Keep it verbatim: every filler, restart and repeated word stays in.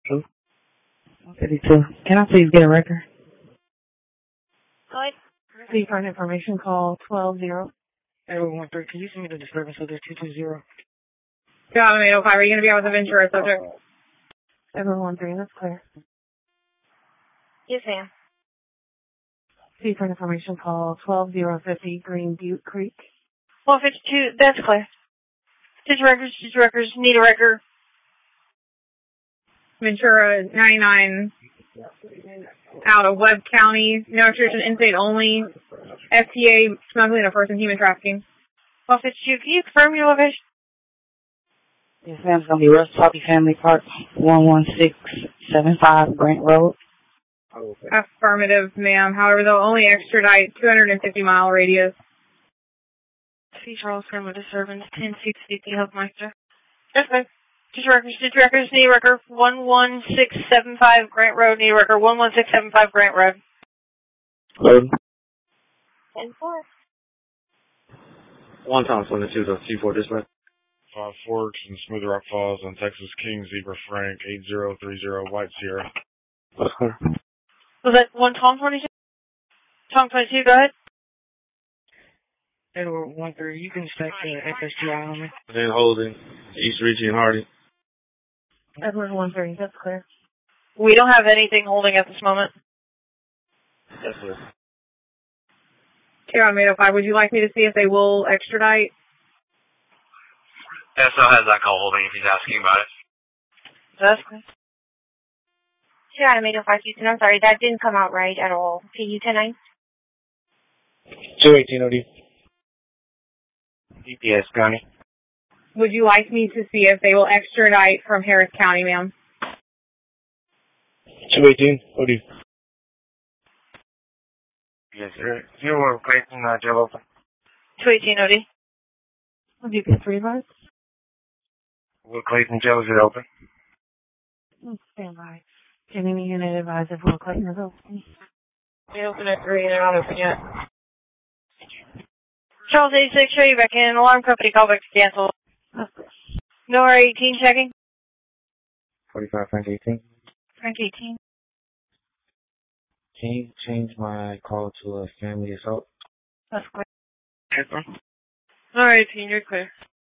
Two. fifty-two. Can I please get a record? Go ahead. Please find information, call twelve zero. Edward one three, can you send me the disturbance of the two two zero? Yeah, eight oh five, are you going to be out with the Ventura subject? Edward one three, that's clear. Yes, ma'am. Please find information, call twelve zero fifty Green Butte Creek. one fifty-two, that's clear. Just records, just records, need a record. Ventura ninety-nine, out of Webb County, no restriction, in-state only, F T A, smuggling of person, human trafficking. one fifty-two, can you confirm your location? Yes, ma'am, it's going to be Russ Poppy Family Park, one one six seven five Grant Road. Affirmative, ma'am. However, they'll only extradite two hundred fifty mile radius. C. Charles Criminal Disturbance, ten sixty Hubmeister. That's fine. Just records, just records, need a record, one one six seven five Grant Road, need a record, one one six seven five Grant Road. Loading. ten four. One time seventy-two to C four dispatch. Five Forks and Smooth Rock Falls on Texas King, Zebra Frank, eight zero three zero White Sierra. That's clear. Was that one Tom twenty-two? Tom twenty-two, go ahead. Edward one three, you can stack the F S T I on me. Then holding East Ritchie and Hardy. Edward one three, that's clear. We don't have anything holding at this moment. That's clear. Here on eight oh five, would you like me to see if they will extradite? S O has that call holding if he's asking about it. That's clear. Sure, I'm eight oh five Houston. I'm sorry, that didn't come out right at all. P U ten nine. two eighteen O D. D P S County. Would you like me to see if they will extradite from Harris County, ma'am? two eighteen O D. Yes, sir. Zero Clayton, uh, jail open. two eighteen O D. Will you get three votes? Will Clayton jail, is it open? Stand by. Can any unit advise if Will Clayton is open? They open at three and they're not open yet. Charles eighty-six, show you back in. Alarm company callback to cancel. No R eighteen checking. forty-five Frank eighteen. Frank eighteen. Can you change my call to a family assault? That's clear. Yes, sir. All right, eighteen, you're clear.